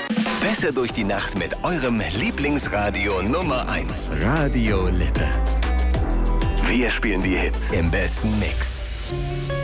Besser durch die Nacht mit eurem Lieblingsradio Nummer 1. Radio Lippe. Wir spielen die Hits im besten Mix.